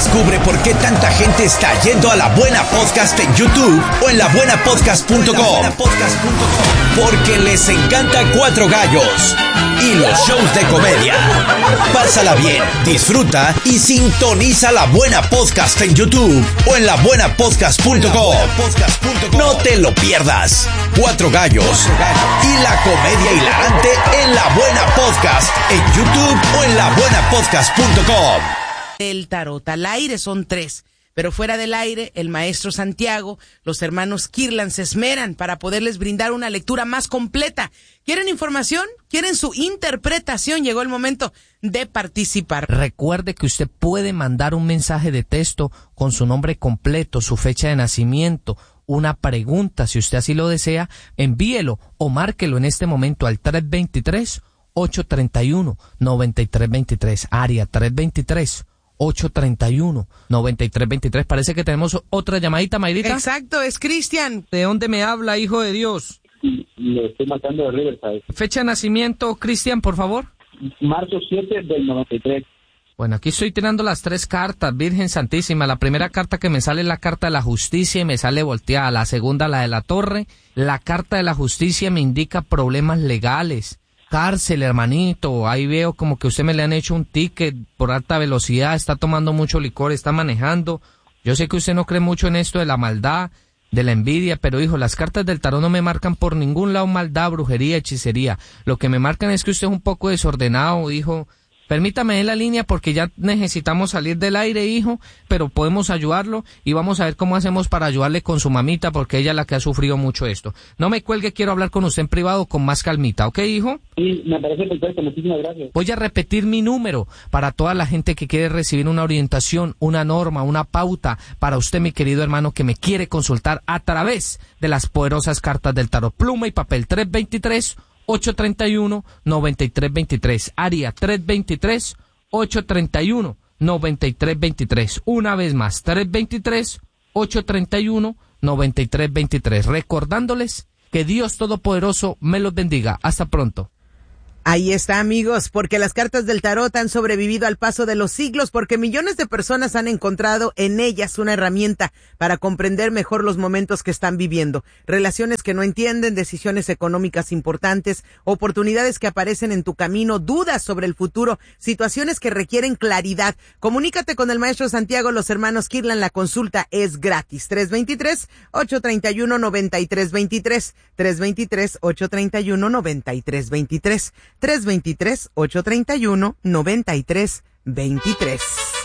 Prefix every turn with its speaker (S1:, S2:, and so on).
S1: Descubre por qué tanta gente está yendo a La Buena Podcast en YouTube o en labuenapodcast.com. Porque les encanta Cuatro Gallos y los shows de comedia. Pásala bien, disfruta y sintoniza La Buena Podcast en YouTube o en labuenapodcast.com. No te lo pierdas. Cuatro Gallos y la comedia hilarante en La Buena Podcast en YouTube o en labuenapodcast.com.
S2: El tarot al aire son 3, pero fuera del aire, el maestro Santiago, los hermanos Kirlan se esmeran para poderles brindar una lectura más completa. ¿Quieren información? ¿Quieren su interpretación? Llegó el momento de participar.
S3: Recuerde que usted puede mandar un mensaje de texto con su nombre completo, su fecha de nacimiento, una pregunta, si usted así lo desea, envíelo o márquelo en este momento al 323-831-9323, área 323-831-9323. Parece que tenemos otra llamadita, Mayrita.
S2: Exacto, es Cristian.
S3: ¿De dónde me habla, hijo de Dios?
S4: Le estoy marcando de Riverside.
S3: Fecha de nacimiento, Cristian, por favor.
S4: Marzo 7 del 93.
S3: Bueno, aquí estoy tirando las 3 cartas, Virgen Santísima. La primera carta que me sale es la carta de la justicia y me sale volteada. La segunda, la de la torre. La carta de la justicia me indica problemas legales. Cárcel, hermanito. Ahí veo como que usted me le han hecho un ticket por alta velocidad, está tomando mucho licor, está manejando. Yo sé que usted no cree mucho en esto de la maldad, de la envidia, pero hijo, las cartas del tarot no me marcan por ningún lado maldad, brujería, hechicería. Lo que me marcan es que usted es un poco desordenado, hijo. Permítame en la línea porque ya necesitamos salir del aire, hijo, pero podemos ayudarlo y vamos a ver cómo hacemos para ayudarle con su mamita porque ella es la que ha sufrido mucho esto. No me cuelgue, quiero hablar con usted en privado con más calmita, ¿ok, hijo?
S4: Sí, me parece perfecto, muchísimas gracias.
S3: Voy a repetir mi número para toda la gente que quiere recibir una orientación, una norma, una pauta para usted, mi querido hermano, que me quiere consultar a través de las poderosas cartas del tarot. Pluma y papel, 323-831-9323, área 323-831-9323. Una vez más, 323-831-9323. Recordándoles que Dios Todopoderoso me los bendiga. Hasta pronto.
S2: Ahí está, amigos, porque las cartas del tarot han sobrevivido al paso de los siglos, porque millones de personas han encontrado en ellas una herramienta para comprender mejor los momentos que están viviendo, relaciones que no entienden, decisiones económicas importantes, oportunidades que aparecen en tu camino, dudas sobre el futuro, situaciones que requieren claridad. Comunícate con el maestro Santiago, los hermanos Kirlan, la consulta es gratis. 323-831-9323, 323-831-9323. 323-831-9323.